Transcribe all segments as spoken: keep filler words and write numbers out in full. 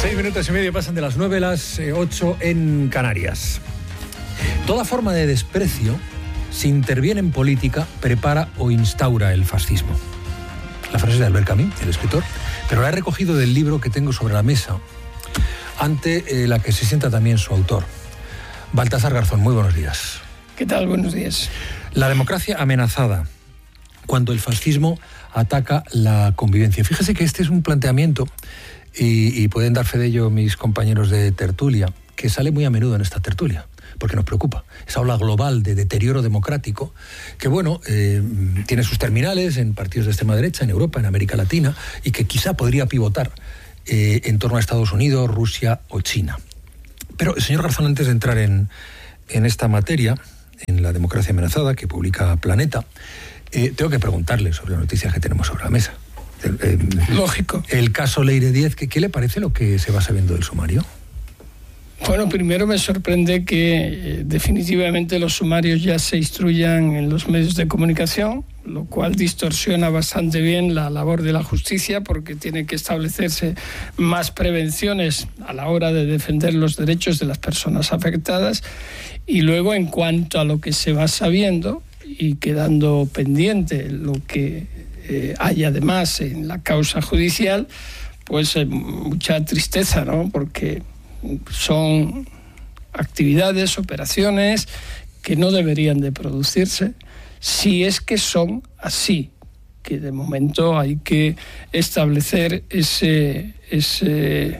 Seis minutos y medio pasan de las nueve a las ocho en Canarias. Toda forma de desprecio, si interviene en política, prepara o instaura el fascismo. La frase es de Albert Camus, el escritor, pero la he recogido del libro que tengo sobre la mesa, ante eh, la que se sienta también su autor. Baltasar Garzón, muy buenos días. ¿Qué tal? Buenos días. La democracia amenazada, cuando el fascismo ataca la convivencia. Fíjese que este es un planteamiento, y, y pueden dar fe de ello mis compañeros de tertulia, que sale muy a menudo en esta tertulia, porque nos preocupa. Esa ola global de deterioro democrático, que bueno, eh, tiene sus terminales en partidos de extrema derecha, en Europa, en América Latina, y que quizá podría pivotar eh, en torno a Estados Unidos, Rusia o China. Pero, señor Garzón, antes de entrar en, en esta materia, en la democracia amenazada, que publica Planeta, eh, tengo que preguntarle sobre las noticias que tenemos sobre la mesa. El, el, Lógico. El caso Leire Díez, ¿qué, ¿qué le parece lo que se va sabiendo del sumario? Bueno, primero me sorprende que eh, definitivamente los sumarios ya se instruyan en los medios de comunicación, lo cual distorsiona bastante bien la labor de la justicia, porque tiene que establecerse más prevenciones a la hora de defender los derechos de las personas afectadas. Y luego, en cuanto a lo que se va sabiendo y quedando pendiente lo que eh, hay además en la causa judicial, pues eh, mucha tristeza, ¿no? Porque son actividades, operaciones que no deberían de producirse, si es que son así, que de momento hay que establecer ese, ese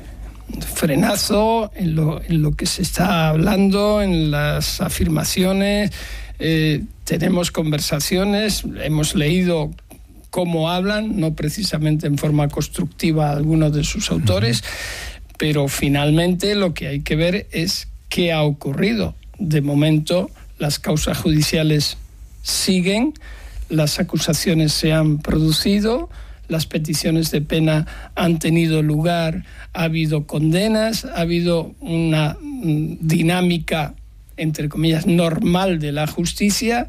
frenazo en lo, en lo que se está hablando, en las afirmaciones. Eh, tenemos conversaciones, hemos leído cómo hablan, no precisamente en forma constructiva algunos de sus autores, pero finalmente lo que hay que ver es qué ha ocurrido. De momento, las causas judiciales siguen, las acusaciones se han producido, las peticiones de pena han tenido lugar, ha habido condenas, ha habido una dinámica, entre comillas, normal de la justicia,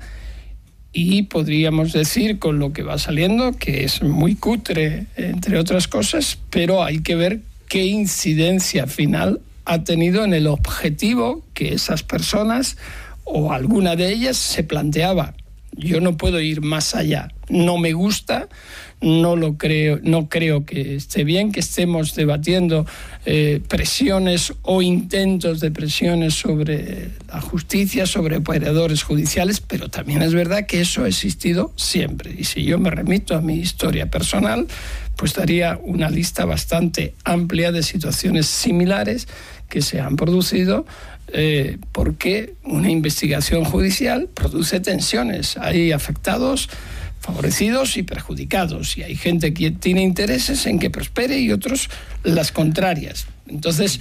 y podríamos decir, con lo que va saliendo, que es muy cutre, entre otras cosas, pero hay que ver qué incidencia final ha tenido en el objetivo que esas personas o alguna de ellas se planteaba. Yo no puedo ir más allá. No me gusta, no lo creo, no creo que esté bien que estemos debatiendo eh, presiones o intentos de presiones sobre la justicia, sobre operadores judiciales, pero también es verdad que eso ha existido siempre. Y si yo me remito a mi historia personal, pues daría una lista bastante amplia de situaciones similares que se han producido eh, porque una investigación judicial produce tensiones. Hay afectados, favorecidos y perjudicados, y hay gente que tiene intereses en que prospere y otros las contrarias. Entonces,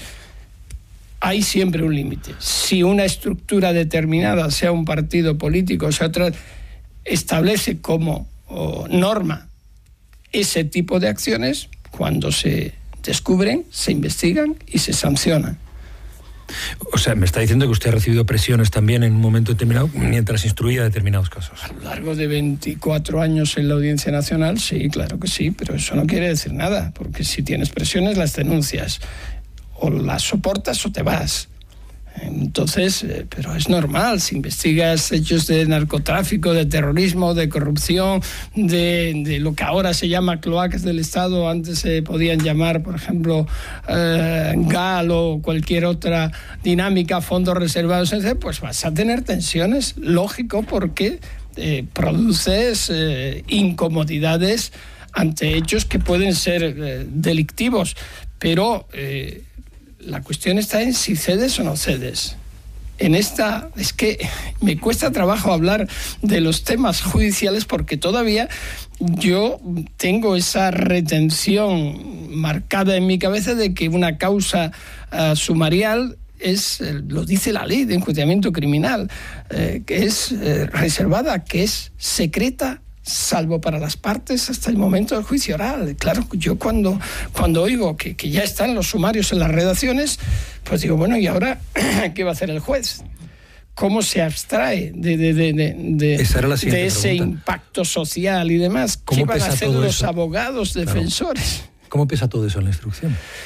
hay siempre un límite. Si una estructura determinada, sea un partido político, sea otra, establece como oh, norma ese tipo de acciones, cuando se descubren, se investigan y se sancionan. O sea, me está diciendo que usted ha recibido presiones también en un momento determinado mientras instruía determinados casos. A lo largo de veinticuatro años en la Audiencia Nacional, sí, claro que sí, pero eso no quiere decir nada, porque si tienes presiones las denuncias, o las soportas o te vas. Entonces, eh, pero es normal, si investigas hechos de narcotráfico, de terrorismo, de corrupción, de, de lo que ahora se llama cloacas del Estado, antes se podían llamar, por ejemplo, eh, G A L o cualquier otra dinámica, fondos reservados, etcétera, pues vas a tener tensiones, lógico, porque eh, produces eh, incomodidades ante hechos que pueden ser eh, delictivos, pero Eh, la cuestión está en si cedes o no cedes. En esta, es que me cuesta trabajo hablar de los temas judiciales porque todavía yo tengo esa retención marcada en mi cabeza de que una causa uh, sumarial es, lo dice la ley de enjuiciamiento criminal, eh, que es eh, reservada, que es secreta, salvo para las partes hasta el momento del juicio oral. Claro, yo cuando, cuando oigo que, que ya están los sumarios en las redacciones, pues digo, bueno, ¿y ahora qué va a hacer el juez? ¿Cómo se abstrae de, de, de, de, de, de ese pregunta. impacto social y demás? ¿Qué van a hacer los eso? abogados defensores? Claro. ¿Cómo pesa todo eso en la instrucción?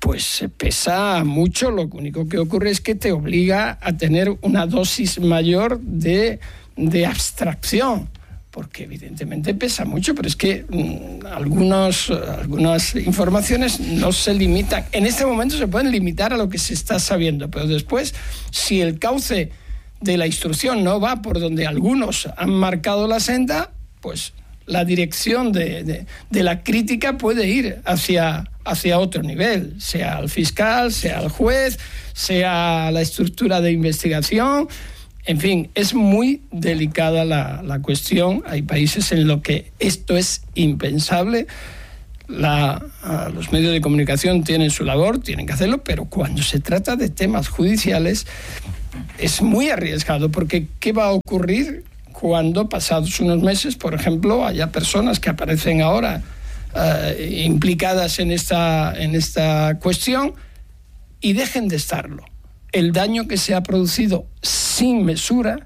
pues pesa mucho. Lo único que ocurre es que te obliga a tener una dosis mayor de, de abstracción, porque evidentemente pesa mucho, pero es que mmm, algunos, algunas informaciones no se limitan. En este momento se pueden limitar a lo que se está sabiendo, pero después, si el cauce de la instrucción no va por donde algunos han marcado la senda, pues la dirección de, de, de la crítica puede ir hacia, hacia otro nivel, sea al fiscal, sea al juez, sea la estructura de investigación. En fin, es muy delicada la, la cuestión. Hay países en los que esto es impensable. La, los medios de comunicación tienen su labor, tienen que hacerlo, pero cuando se trata de temas judiciales es muy arriesgado, porque ¿qué va a ocurrir cuando, pasados unos meses, por ejemplo, haya personas que aparecen ahora eh, implicadas en esta, en esta cuestión y dejen de estarlo? El daño que se ha producido sin mesura,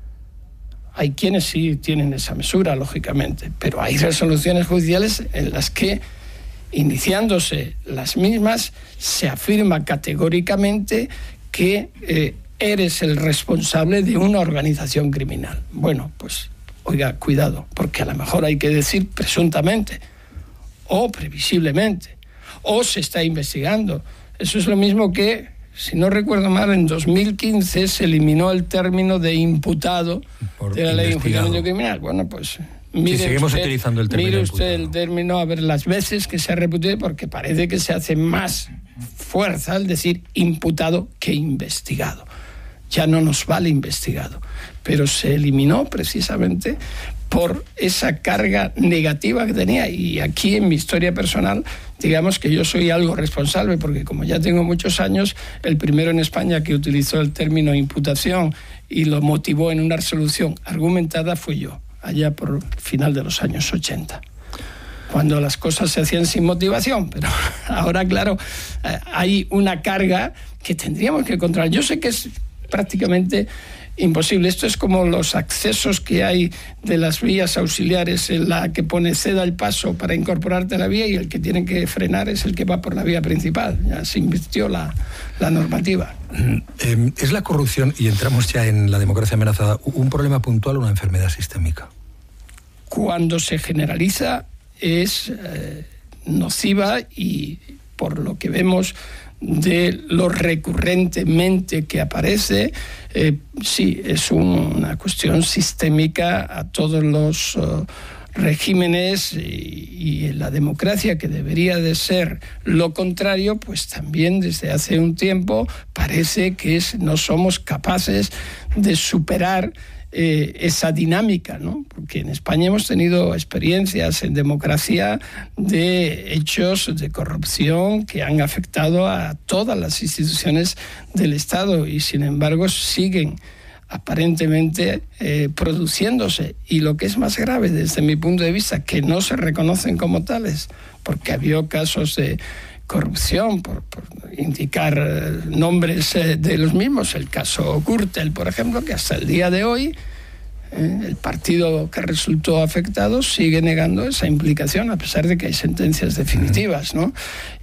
hay quienes sí tienen esa mesura, lógicamente, pero hay resoluciones judiciales en las que, iniciándose las mismas, se afirma categóricamente que eh, eres el responsable de una organización criminal. Bueno, pues, oiga, cuidado, porque a lo mejor hay que decir presuntamente, o previsiblemente, o se está investigando. Eso es lo mismo que, si no recuerdo mal, en dos mil quince se eliminó el término de imputado Por de la ley de enjuiciamiento criminal. Bueno, pues mire, si seguimos usted, utilizando el término mire usted imputado. el término, a ver las veces que se ha repetido, porque parece que se hace más fuerza al decir imputado que investigado. Ya no nos vale investigado, pero se eliminó precisamente por esa carga negativa que tenía. Y aquí, en mi historia personal, digamos que yo soy algo responsable, porque como ya tengo muchos años, el primero en España que utilizó el término imputación y lo motivó en una resolución argumentada fui yo, allá por final de los años ochenta, cuando las cosas se hacían sin motivación. Pero ahora, claro, hay una carga que tendríamos que controlar. Yo sé que es prácticamente imposible. Esto es como los accesos que hay de las vías auxiliares, en la que pone ceda el paso para incorporarte a la vía, y el que tiene que frenar es el que va por la vía principal. Ya se invirtió la, la normativa. Eh, ¿Es la corrupción, y entramos ya en la democracia amenazada, un problema puntual o una enfermedad sistémica? Cuando se generaliza es eh, nociva, y por lo que vemos de lo recurrentemente que aparece, eh, sí, es un, una cuestión sistémica a todos los uh, regímenes, y, y la democracia, que debería de ser lo contrario, pues también desde hace un tiempo parece que es, no somos capaces de superar Eh, esa dinámica, ¿no? Porque en España hemos tenido experiencias en democracia de hechos de corrupción que han afectado a todas las instituciones del Estado, y sin embargo siguen aparentemente eh, produciéndose. Y lo que es más grave desde mi punto de vista, que no se reconocen como tales, porque había casos de corrupción, por, por indicar eh, nombres eh, de los mismos, el caso Gürtel, por ejemplo, que hasta el día de hoy eh, el partido que resultó afectado sigue negando esa implicación, a pesar de que hay sentencias definitivas, ¿no?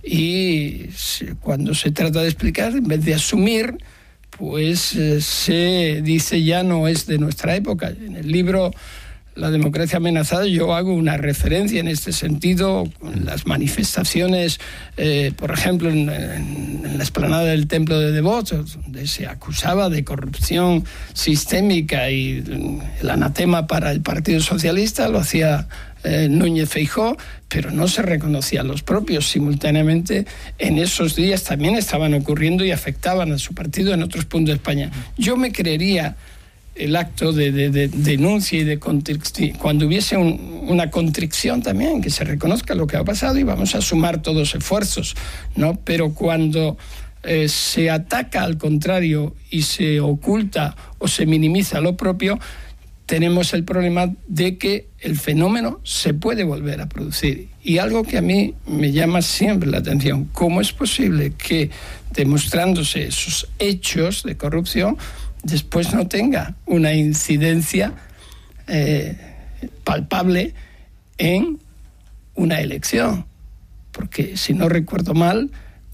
Y cuando se trata de explicar, en vez de asumir, pues eh, se dice ya no es de nuestra época. En el libro La democracia amenazada yo hago una referencia en este sentido, las manifestaciones, eh, por ejemplo, en, en, en la explanada del Templo de Devotos, donde se acusaba de corrupción sistémica, y el anatema para el Partido Socialista lo hacía eh, Núñez Feijóo, pero no se reconocían los propios. Simultáneamente, en esos días también estaban ocurriendo y afectaban a su partido en otros puntos de España. Yo me creería el acto de, de, de denuncia y de contrición, cuando hubiese un, una contrición también, que se reconozca lo que ha pasado y vamos a sumar todos esfuerzos, ¿no? Pero cuando eh, se ataca al contrario y se oculta o se minimiza lo propio, tenemos el problema de que el fenómeno se puede volver a producir. Y algo que a mí me llama siempre la atención, ¿cómo es posible que, demostrándose esos hechos de corrupción, después no tenga una incidencia eh, palpable en una elección? Porque, si no recuerdo mal,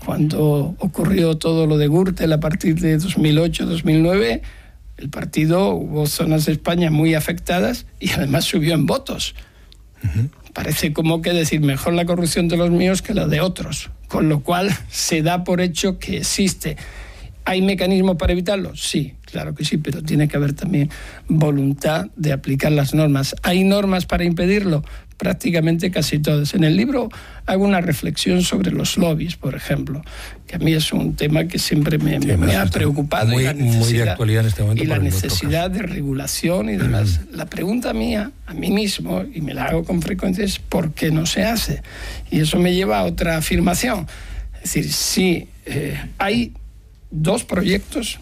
Cuando ocurrió todo lo de Gürtel a partir de dos mil ocho dos mil nueve, el partido, hubo zonas de España muy afectadas y además subió en votos. Uh-huh. Parece como que decir mejor la corrupción de los míos que la de otros, con lo cual se da por hecho que existe. ¿Hay mecanismos para evitarlo? Sí, claro que sí, pero tiene que haber también voluntad de aplicar las normas. ¿Hay normas para impedirlo? Prácticamente casi todas. En el libro hago una reflexión sobre los lobbies, por ejemplo, que a mí es un tema que siempre me, sí, me ha preocupado. Muy, y la necesidad, muy de actualidad en este momento. Y la necesidad de regulación y demás. Mm. La pregunta mía, a mí mismo, y me la hago con frecuencia, es ¿por qué no se hace? Y eso me lleva a otra afirmación. Es decir, si eh, hay dos proyectos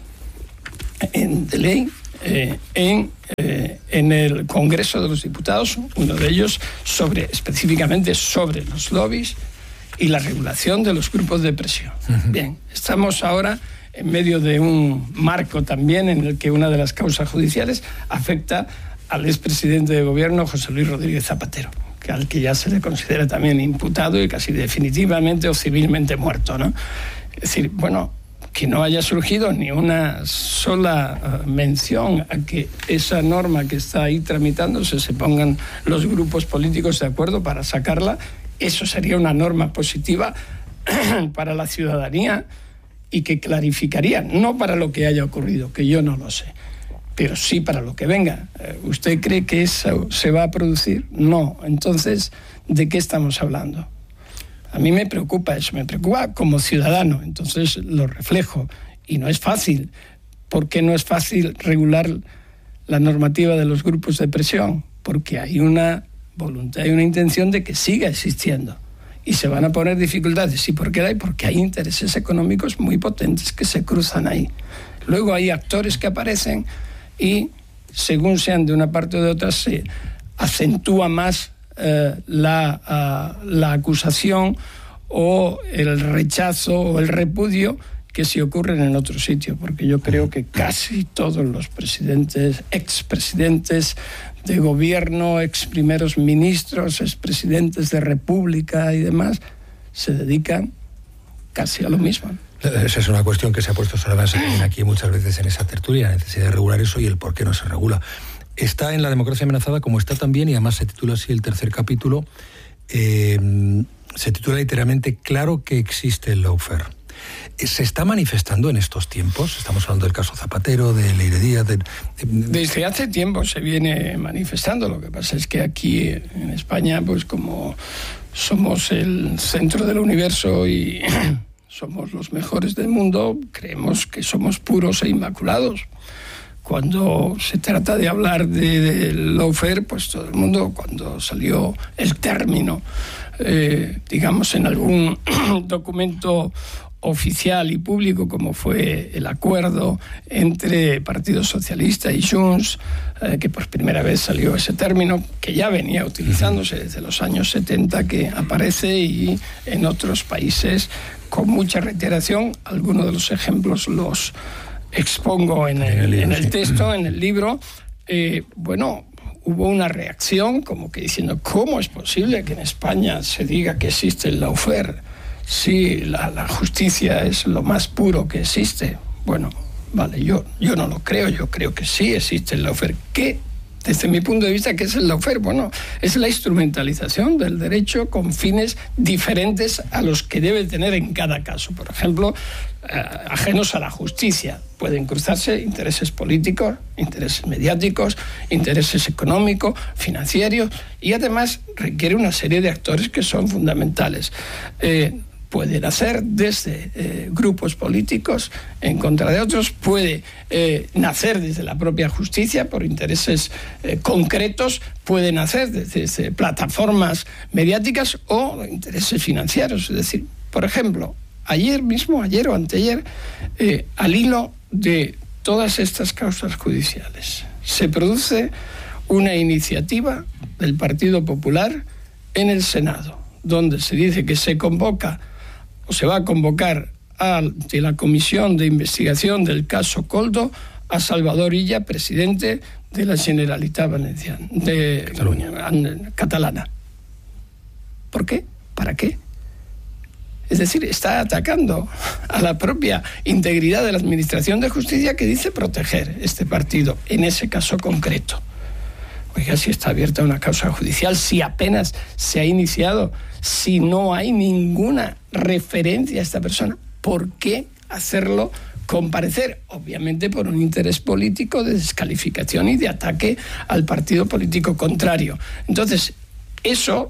en, de ley eh, en, eh, en el Congreso de los Diputados, uno de ellos sobre, específicamente sobre los lobbies y la regulación de los grupos de presión. Uh-huh. Bien, estamos ahora en medio de un marco también en el que una de las causas judiciales afecta al expresidente de gobierno José Luis Rodríguez Zapatero, que al que ya se le considera también imputado y casi definitivamente o civilmente muerto, ¿no? Es decir, bueno, que no haya surgido ni una sola uh, mención a que esa norma que está ahí tramitándose se pongan los grupos políticos de acuerdo para sacarla, eso sería una norma positiva para la ciudadanía y que clarificaría, no para lo que haya ocurrido, que yo no lo sé, pero sí para lo que venga. ¿Usted cree que eso se va a producir? No. Entonces, ¿de qué estamos hablando? A mí me preocupa eso, me preocupa como ciudadano, entonces lo reflejo. Y no es fácil. ¿Por qué no es fácil regular la normativa de los grupos de presión? Porque hay una voluntad y una intención de que siga existiendo. Y se van a poner dificultades. ¿Y por qué hay? Porque hay intereses económicos muy potentes que se cruzan ahí. Luego hay actores que aparecen y, según sean de una parte o de otra, se acentúa más Eh, la, uh, la acusación o el rechazo o el repudio que si ocurren en otro sitio, porque yo creo que casi todos los presidentes, expresidentes de gobierno, ex primeros ministros, expresidentes de república y demás, se dedican casi a lo mismo. Esa es una cuestión que se ha puesto sobre la mesa también aquí muchas veces en esa tertulia, la necesidad de regular eso y el por qué no se regula. Está en La democracia amenazada, como está también, y además se titula así el tercer capítulo, eh, se titula literalmente Claro que existe el lawfare. ¿Se está manifestando en estos tiempos? Estamos hablando del caso Zapatero, de Leire Díaz... De, de... Desde hace tiempo se viene manifestando. Lo que pasa es que aquí en España, pues como somos el centro del universo y somos los mejores del mundo, creemos que somos puros e inmaculados. Cuando se trata de hablar de, de lawfare, pues todo el mundo, cuando salió el término, eh, digamos, en algún documento oficial y público, como fue el acuerdo entre Partido Socialista y Junts, eh, que por primera vez salió ese término, que ya venía utilizándose desde los años setenta, que aparece y en otros países con mucha reiteración. Algunos de los ejemplos los expongo en el, en el, libro, en el texto, sí. En el libro. Eh, bueno, hubo una reacción como que diciendo, ¿cómo es posible que en España se diga que existe el lawfare? Sí, la, la justicia es lo más puro que existe. Bueno, vale, yo, yo no lo creo, yo creo que sí existe el lawfare. ¿Qué? Desde mi punto de vista, ¿qué es el lawfare? Bueno, es la instrumentalización del derecho con fines diferentes a los que debe tener en cada caso. Por ejemplo, eh, ajenos a la justicia. Pueden cruzarse intereses políticos, intereses mediáticos, intereses económicos, financieros, y además requiere una serie de actores que son fundamentales. Eh, Pueden hacer desde eh, grupos políticos en contra de otros, puede eh, nacer desde la propia justicia por intereses eh, concretos, puede nacer desde, desde plataformas mediáticas o intereses financieros. Es decir, por ejemplo, ayer mismo, ayer o anteayer, eh, al hilo de todas estas causas judiciales, se produce una iniciativa del Partido Popular en el Senado, donde se dice que se convoca o se va a convocar ante la Comisión de Investigación del caso Koldo a Salvador Illa, presidente de la Generalitat Valenciana, de Cataluña, catalana. ¿Por qué? ¿Para qué? Es decir, está atacando a la propia integridad de la Administración de Justicia que dice proteger este partido, en ese caso concreto. Oiga, si está abierta una causa judicial, si apenas se ha iniciado, si no hay ninguna referencia a esta persona, ¿por qué hacerlo comparecer? Obviamente por un interés político de descalificación y de ataque al partido político contrario. Entonces, eso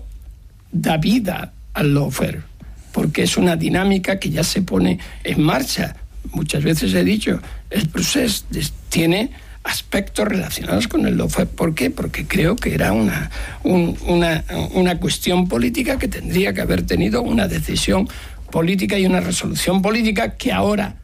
da vida al lawfare, porque es una dinámica que ya se pone en marcha. Muchas veces he dicho, el proceso tiene aspectos relacionados con el lawfare. ¿Por qué? Porque creo que era una, un, una, una cuestión política que tendría que haber tenido una decisión política y una resolución política que ahora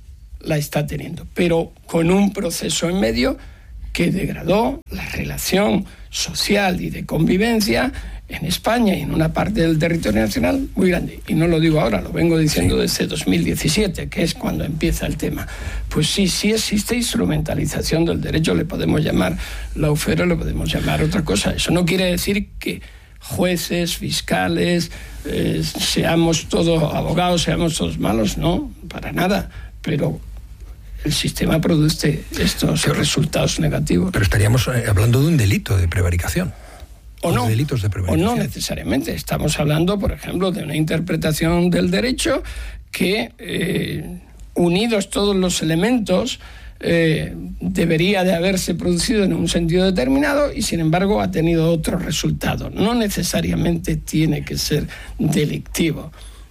la está teniendo, pero con un proceso en medio que degradó la relación social y de convivencia en España y en una parte del territorio nacional muy grande. Y no lo digo ahora, lo vengo diciendo desde dos mil diecisiete, que es cuando empieza el tema. Pues sí, sí existe instrumentalización del derecho, le podemos llamar lawfare, le podemos llamar otra cosa. Eso no quiere decir que jueces, fiscales, eh, seamos todos abogados, seamos todos malos, no, para nada. Pero el sistema produce estos pero, resultados negativos. Pero estaríamos hablando de un delito de prevaricación. O no, delitos de prevaricación. O no necesariamente. Estamos hablando, por ejemplo, de una interpretación del derecho que, eh, unidos todos los elementos, eh, debería de haberse producido en un sentido determinado y, sin embargo, ha tenido otro resultado. No necesariamente tiene que ser delictivo.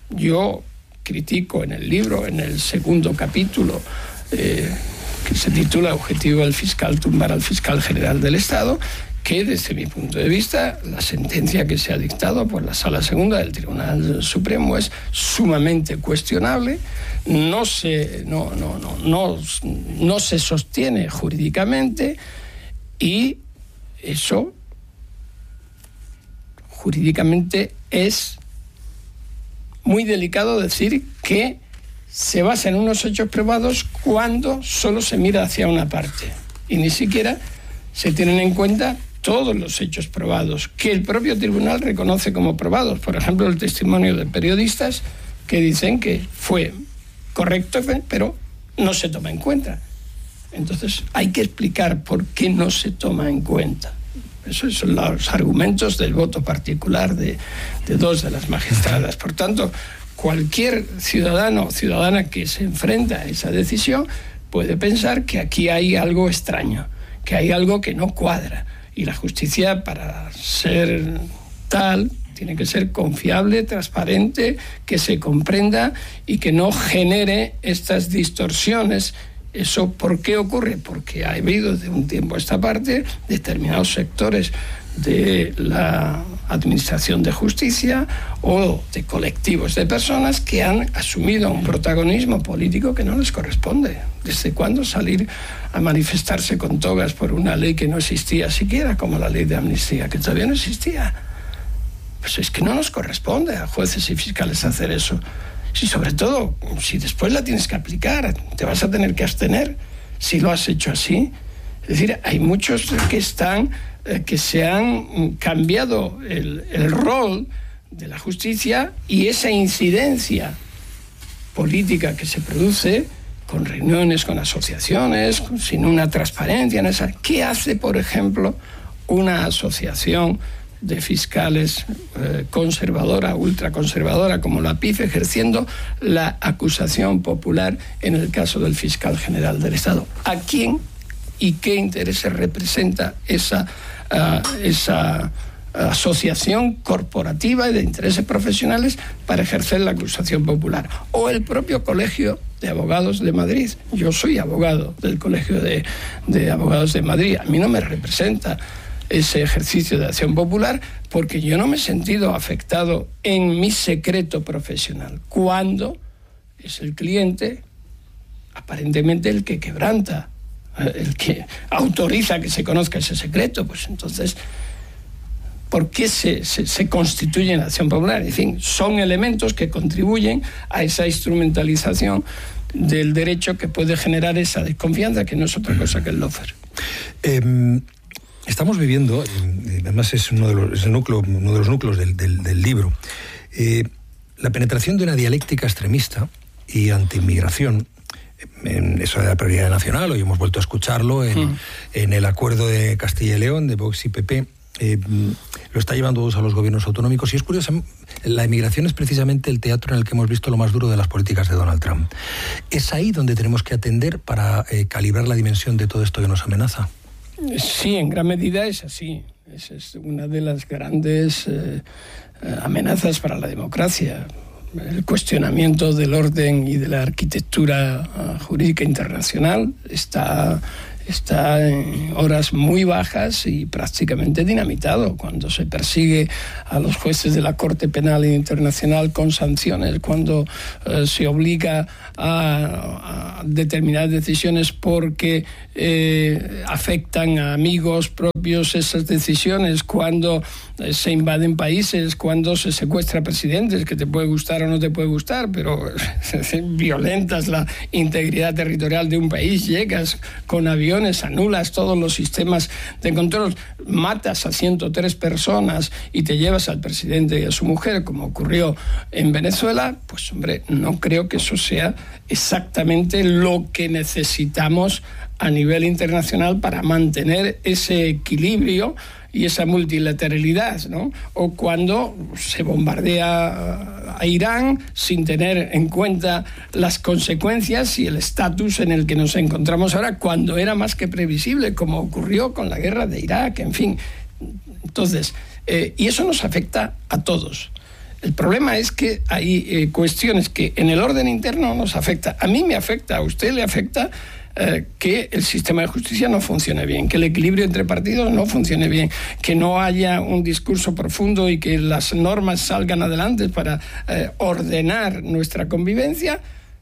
Yo critico en el libro, en el segundo capítulo, eh, que se titula Objetivo del fiscal, tumbar al fiscal general del Estado, que desde mi punto de vista la sentencia que se ha dictado por la Sala Segunda del Tribunal Supremo es sumamente cuestionable, no se, no, no, no, no, no se sostiene jurídicamente y eso jurídicamente es muy delicado decir que se basa en unos hechos probados cuando solo se mira hacia una parte y ni siquiera se tienen en cuenta todos los hechos probados, que el propio tribunal reconoce como probados. Por ejemplo, el testimonio de periodistas que dicen que fue correcto, pero no se toma en cuenta. Entonces, hay que explicar por qué no se toma en cuenta. Esos son los argumentos del voto particular de, de dos de las magistradas. Por tanto, cualquier ciudadano o ciudadana que se enfrenta a esa decisión puede pensar que aquí hay algo extraño, que hay algo que no cuadra. Y la justicia, para ser tal, tiene que ser confiable, transparente, que se comprenda y que no genere estas distorsiones. ¿Eso por qué ocurre? Porque ha habido de un tiempo a esta parte determinados sectores de la Administración de Justicia o de colectivos de personas que han asumido un protagonismo político que no les corresponde. ¿Desde cuándo salir a manifestarse con togas por una ley que no existía siquiera, como la ley de amnistía, que todavía no existía? Pues es que no nos corresponde a jueces y fiscales hacer eso. Y sobre todo, si después la tienes que aplicar, te vas a tener que abstener si lo has hecho así. Es decir, hay muchos que están, eh, que se han cambiado el, el rol de la justicia y esa incidencia política que se produce con reuniones, con asociaciones, con, sin una transparencia en esa. ¿Qué hace, por ejemplo, una asociación de fiscales eh, conservadora, ultraconservadora, como la P I F, ejerciendo la acusación popular en el caso del fiscal general del Estado? ¿A quién y qué intereses representa esa, uh, esa asociación corporativa y de intereses profesionales para ejercer la acusación popular? O el propio Colegio de Abogados de Madrid. Yo soy abogado del Colegio de, de Abogados de Madrid. A mí no me representa ese ejercicio de acción popular porque yo no me he sentido afectado en mi secreto profesional, cuando es el cliente aparentemente el que quebranta, el que autoriza que se conozca ese secreto. Pues entonces, ¿por qué se, se, se constituye en acción popular? En fin, son elementos que contribuyen a esa instrumentalización del derecho que puede generar esa desconfianza, que no es otra cosa que el lawfare. Eh... Estamos viviendo, además es uno de los, es el núcleo, uno de los núcleos del, del, del libro, eh, la penetración de una dialéctica extremista y anti-inmigración, en eso de la prioridad nacional, hoy hemos vuelto a escucharlo en, mm. en el acuerdo de Castilla y León, de Vox y P P, eh, lo está llevando a los gobiernos autonómicos, y es curioso, la inmigración es precisamente el teatro en el que hemos visto lo más duro de las políticas de Donald Trump. ¿Es ahí donde tenemos que atender para eh, calibrar la dimensión de todo esto que nos amenaza? Sí, en gran medida es así. Esa es una de las grandes eh, amenazas para la democracia. El cuestionamiento del orden y de la arquitectura uh, jurídica internacional está, está en horas muy bajas y prácticamente dinamitado. Cuando se persigue a los jueces de la Corte Penal Internacional con sanciones, cuando uh, se obliga a, a determinar decisiones porque eh, afectan a amigos propios esas decisiones, cuando eh, se invaden países, cuando se secuestra presidentes, que te puede gustar o no te puede gustar, pero violentas la integridad territorial de un país, llegas con aviones, anulas todos los sistemas de control, matas a ciento tres personas y te llevas al presidente y a su mujer, como ocurrió en Venezuela, pues hombre, no creo que eso sea exactamente lo que necesitamos a nivel internacional para mantener ese equilibrio y esa multilateralidad, ¿no? O cuando se bombardea a Irán sin tener en cuenta las consecuencias y el estatus en el que nos encontramos ahora, cuando era más que previsible, como ocurrió con la guerra de Irak, en fin. Entonces, eh, y eso nos afecta a todos. El problema es que hay eh, cuestiones que en el orden interno nos afecta. A mí me afecta, a usted le afecta eh, que el sistema de justicia no funcione bien, que el equilibrio entre partidos no funcione bien, que no haya un discurso profundo y que las normas salgan adelante para eh, ordenar nuestra convivencia,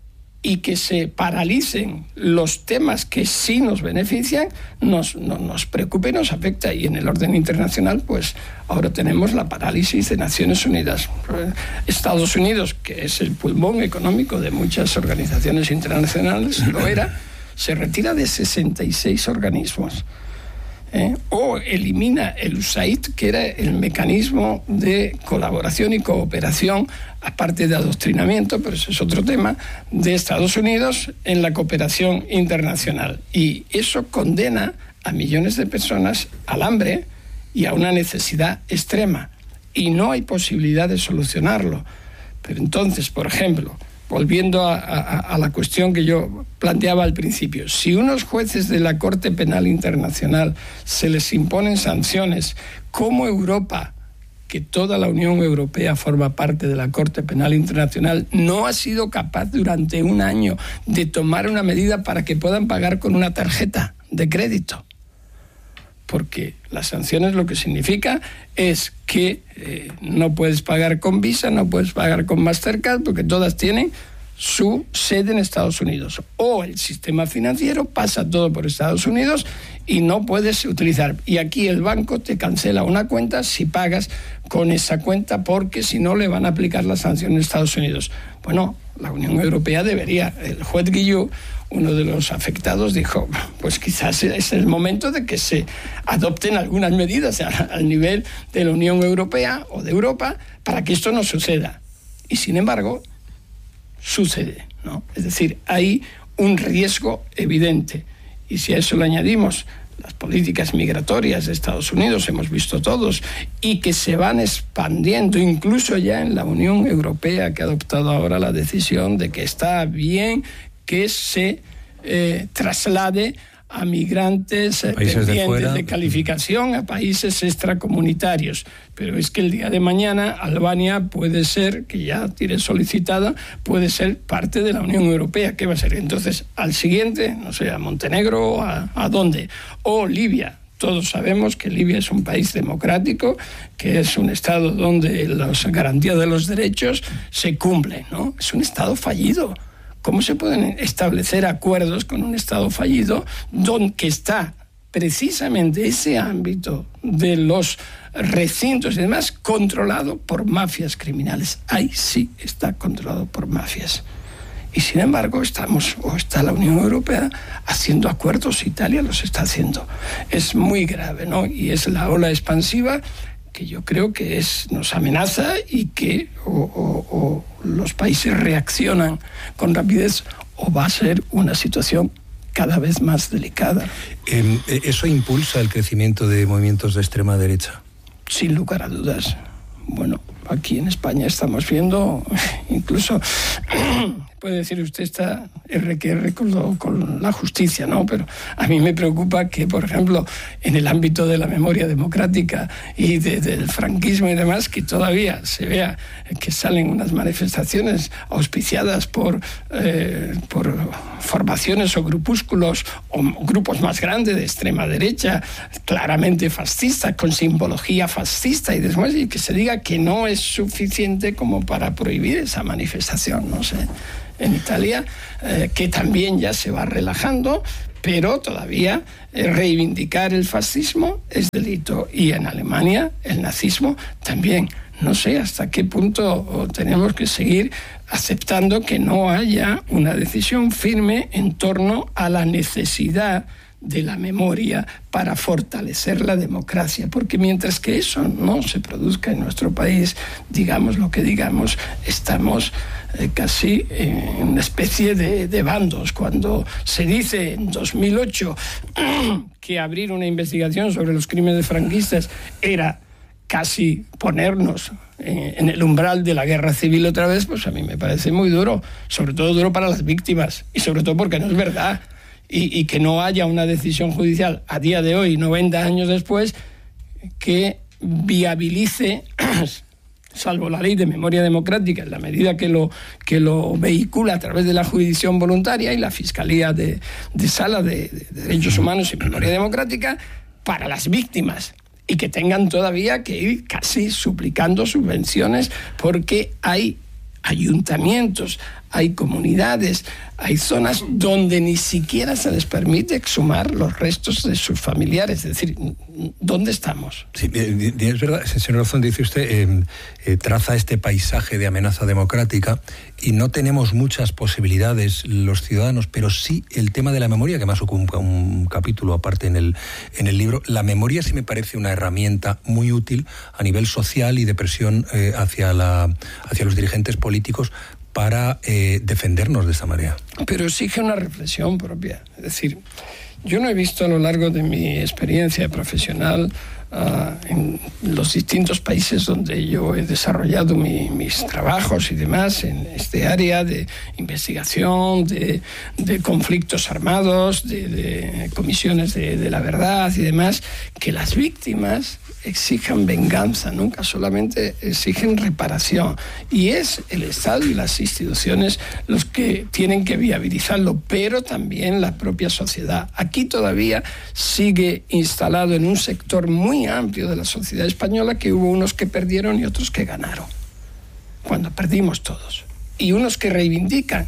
y que se paralicen los temas que sí nos benefician, nos, no, nos preocupa y nos afecta. Y en el orden internacional, pues ahora tenemos la parálisis de Naciones Unidas. Estados Unidos, que es el pulmón económico de muchas organizaciones internacionales, lo era, se retira de sesenta y seis organismos. ¿Eh? O elimina el U S A I D, que era el mecanismo de colaboración y cooperación, aparte de adoctrinamiento, pero ese es otro tema, de Estados Unidos en la cooperación internacional. Y eso condena a millones de personas al hambre y a una necesidad extrema. Y no hay posibilidad de solucionarlo. Pero entonces, por ejemplo, volviendo a, a, a la cuestión que yo planteaba al principio, si unos jueces de la Corte Penal Internacional se les imponen sanciones, ¿cómo Europa, que toda la Unión Europea forma parte de la Corte Penal Internacional, no ha sido capaz durante un año de tomar una medida para que puedan pagar con una tarjeta de crédito? Porque las sanciones lo que significa es que eh, no puedes pagar con Visa, no puedes pagar con Mastercard, porque todas tienen su sede en Estados Unidos. O el sistema financiero pasa todo por Estados Unidos y no puedes utilizar. Y aquí el banco te cancela una cuenta si pagas con esa cuenta, porque si no le van a aplicar la sanción en Estados Unidos. Bueno, la Unión Europea debería, el juez Guillou, uno de los afectados, dijo, pues quizás es el momento de que se adopten algunas medidas al nivel de la Unión Europea o de Europa para que esto no suceda. Y sin embargo, sucede, ¿no? Es decir, hay un riesgo evidente. Y si a eso le añadimos las políticas migratorias de Estados Unidos, hemos visto todos, y que se van expandiendo, incluso ya en la Unión Europea, que ha adoptado ahora la decisión de que está bien que se eh, traslade a migrantes eh, pendientes de, de calificación a países extracomunitarios. Pero es que el día de mañana Albania puede ser, que ya tiene solicitada, puede ser parte de la Unión Europea. ¿Qué va a ser? Entonces, al siguiente, no sé, a Montenegro, ¿a, a dónde? O Libia. Todos sabemos que Libia es un país democrático, que es un estado donde las garantías de los derechos se cumplen, ¿no? Es un estado fallido. ¿Cómo se pueden establecer acuerdos con un Estado fallido donde está precisamente ese ámbito de los recintos y demás controlado por mafias criminales? Ahí sí está controlado por mafias. Y sin embargo estamos, o está la Unión Europea haciendo acuerdos, Italia los está haciendo. Es muy grave, ¿no? Y es la ola expansiva que yo creo que es, nos amenaza y que o, o, o los países reaccionan con rapidez o va a ser una situación cada vez más delicada. Eh, ¿Eso impulsa el crecimiento de movimientos de extrema derecha? Sin lugar a dudas. Bueno, aquí en España estamos viendo, incluso, puede decir usted está erre que erre con, lo, con la justicia, ¿no? Pero a mí me preocupa que, por ejemplo, en el ámbito de la memoria democrática y de, del franquismo y demás, que todavía se vea que salen unas manifestaciones auspiciadas por, eh, por formaciones o grupúsculos o grupos más grandes de extrema derecha, claramente fascistas, con simbología fascista y demás, y que se diga que no es suficiente como para prohibir esa manifestación, no sé. En Italia, eh, que también ya se va relajando, pero todavía eh, reivindicar el fascismo es delito. Y en Alemania el nazismo también. No sé hasta qué punto tenemos que seguir aceptando que no haya una decisión firme en torno a la necesidad de la memoria para fortalecer la democracia, porque mientras que eso no se produzca en nuestro país, digamos lo que digamos, estamos eh, casi en una especie de, de bandos. Cuando se dice en dos mil ocho que abrir una investigación sobre los crímenes franquistas era casi ponernos en el umbral de la guerra civil otra vez, pues a mí me parece muy duro, sobre todo duro para las víctimas, y sobre todo porque no es verdad. Y, y que no haya una decisión judicial a día de hoy, noventa años después, que viabilice, salvo la ley de memoria democrática, en la medida que lo, que lo vehicula a través de la jurisdicción voluntaria y la Fiscalía de, de Sala de, de Derechos Humanos y Memoria Democrática, para las víctimas, y que tengan todavía que ir casi suplicando subvenciones porque hay ayuntamientos, hay comunidades, hay zonas donde ni siquiera se les permite exhumar los restos de sus familiares. Es decir, ¿dónde estamos? Sí, es verdad, señor Garzón, dice usted, eh, eh, traza este paisaje de amenaza democrática y no tenemos muchas posibilidades los ciudadanos, pero sí el tema de la memoria, que más ocupa un capítulo aparte en el, en el libro. La memoria sí me parece una herramienta muy útil a nivel social y de presión eh, hacia, la, hacia los dirigentes políticos para eh, defendernos de esta manera. Pero exige una reflexión propia. Es decir, yo no he visto a lo largo de mi experiencia profesional uh, en los distintos países donde yo he desarrollado mi, mis trabajos y demás en este área de investigación, de, de conflictos armados, de, de comisiones de, de la verdad y demás, que las víctimas exijan venganza, nunca solamente exigen reparación. Y es el Estado y las instituciones los que tienen que viabilizarlo, pero también la propia sociedad. Aquí todavía sigue instalado en un sector muy amplio de la sociedad española que hubo unos que perdieron y otros que ganaron, cuando perdimos todos. Y unos que reivindican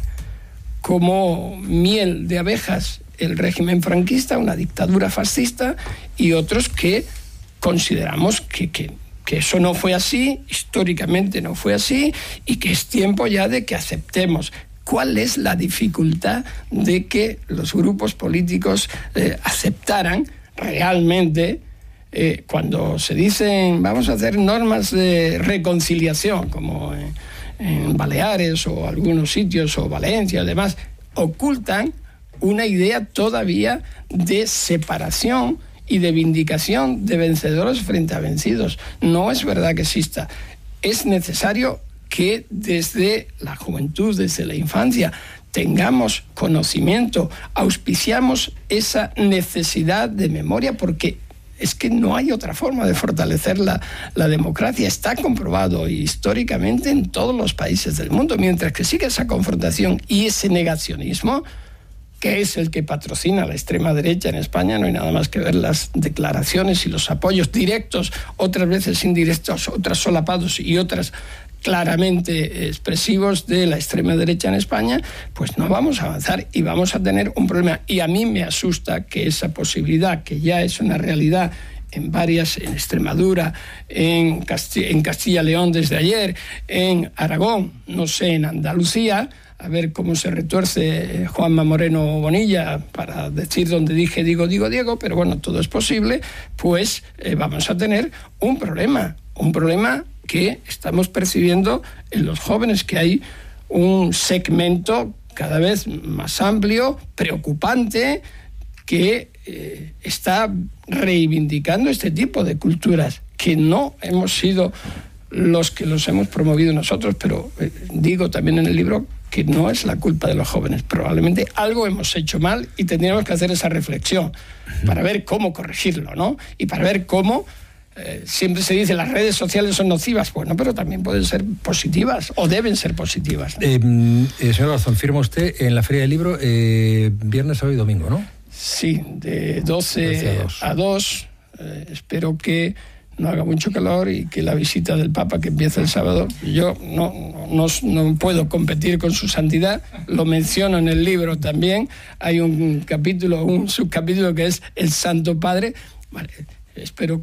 como miel de abejas el régimen franquista, una dictadura fascista, y otros que consideramos que, que, que eso no fue así, históricamente no fue así, y que es tiempo ya de que aceptemos. ¿Cuál es la dificultad de que los grupos políticos eh, aceptaran realmente eh, cuando se dicen vamos a hacer normas de reconciliación, como en, en Baleares o algunos sitios, o Valencia y demás, ocultan una idea todavía de separación y de vindicación de vencedores frente a vencidos? No es verdad que exista. Es necesario que desde la juventud, desde la infancia, tengamos conocimiento, auspiciamos esa necesidad de memoria, porque es que no hay otra forma de fortalecer la, la democracia. Está comprobado históricamente en todos los países del mundo. Mientras que siga esa confrontación y ese negacionismo, que es el que patrocina la extrema derecha en España, no hay nada más que ver las declaraciones y los apoyos directos, otras veces indirectos, otras solapados y otras claramente expresivos de la extrema derecha en España, pues no vamos a avanzar y vamos a tener un problema. Y a mí me asusta que esa posibilidad, que ya es una realidad en varias, en Extremadura, en Castilla, en Castilla y León desde ayer, en Aragón, no sé, en Andalucía, a ver cómo se retuerce Juanma Moreno Bonilla para decir donde dije digo, digo, Diego, pero bueno, todo es posible, pues eh, vamos a tener un problema, un problema que estamos percibiendo en los jóvenes, que hay un segmento cada vez más amplio, preocupante, que eh, está reivindicando este tipo de culturas, que no hemos sido los que los hemos promovido nosotros, pero eh, digo también en el libro que no es la culpa de los jóvenes. Probablemente algo hemos hecho mal y tendríamos que hacer esa reflexión para ver cómo corregirlo, ¿no? Y para ver cómo, eh, siempre se dice las redes sociales son nocivas, bueno, pero también pueden ser positivas o deben ser positivas, ¿no? Eh, eh, señor Garzón, firma usted en la Feria del Libro eh, viernes, sábado y domingo, ¿no? Sí, de doce a dos. Eh, espero que no haga mucho calor y que la visita del Papa, que empieza el sábado, yo no, no, no puedo competir con su santidad, lo menciono en el libro también, hay un capítulo, un subcapítulo que es el Santo Padre. Vale, espero